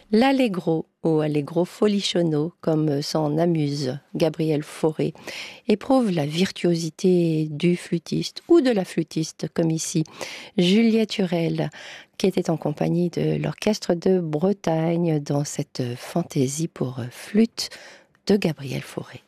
L'allegro ou allegro folichonno, comme s'en amuse Gabriel Fauré, éprouve la virtuosité du flûtiste ou de la flûtiste, comme ici Juliette Hurel, qui était en compagnie de l'Orchestre de Bretagne dans cette fantaisie pour flûte de Gabriel Fauré.